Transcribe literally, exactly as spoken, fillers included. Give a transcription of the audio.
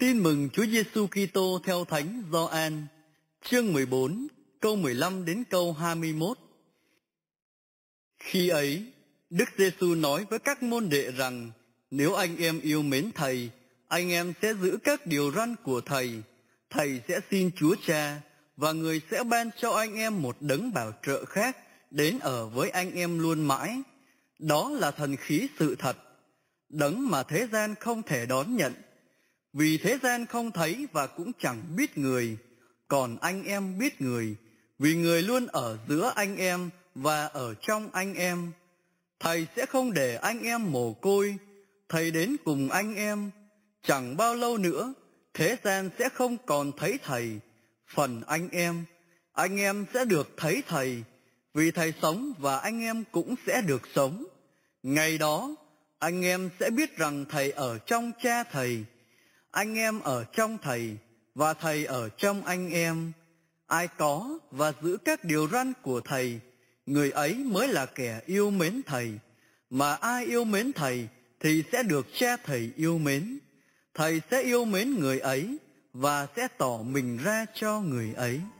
Tin mừng Chúa Giêsu Kitô theo Thánh Gioan, chương mười bốn, câu mười lăm đến câu hai mươi mốt. Khi ấy, Đức Giêsu nói với các môn đệ rằng: nếu anh em yêu mến Thầy, anh em sẽ giữ các điều răn của Thầy. Thầy sẽ xin Chúa Cha, và Người sẽ ban cho anh em một đấng bảo trợ khác đến ở với anh em luôn mãi. Đó là Thần khí sự thật, đấng mà thế gian không thể đón nhận, vì thế gian không thấy và cũng chẳng biết Người. Còn anh em biết Người, vì Người luôn ở giữa anh em và ở trong anh em. Thầy sẽ không để anh em mồ côi, Thầy đến cùng anh em. Chẳng bao lâu nữa, thế gian sẽ không còn thấy Thầy. Phần anh em, anh em sẽ được thấy Thầy, vì Thầy sống và anh em cũng sẽ được sống. Ngày đó, anh em sẽ biết rằng Thầy ở trong Cha Thầy, anh em ở trong Thầy, và Thầy ở trong anh em. Ai có và giữ các điều răn của Thầy, người ấy mới là kẻ yêu mến Thầy. Mà ai yêu mến Thầy thì sẽ được Cha Thầy yêu mến. Thầy sẽ yêu mến người ấy và sẽ tỏ mình ra cho người ấy.